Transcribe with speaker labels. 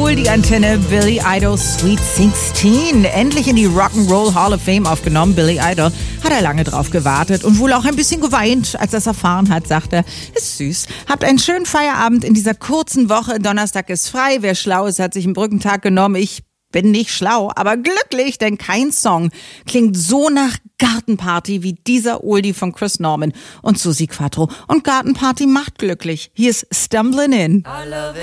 Speaker 1: Oldie-Antenne, Billy Idol Sweet 16. Endlich in die Rock'n'Roll Hall of Fame aufgenommen. Billy Idol hat er lange drauf gewartet und wohl auch ein bisschen geweint, als er es erfahren hat, sagt er. Ist süß. Habt einen schönen Feierabend in dieser kurzen Woche. Donnerstag ist frei. Wer schlau ist, hat sich einen Brückentag genommen. Ich bin nicht schlau, aber glücklich, denn kein Song klingt so nach Gartenparty wie dieser Oldie von Chris Norman und Suzi Quatro. Und Gartenparty macht glücklich. Hier ist Stumblin' In.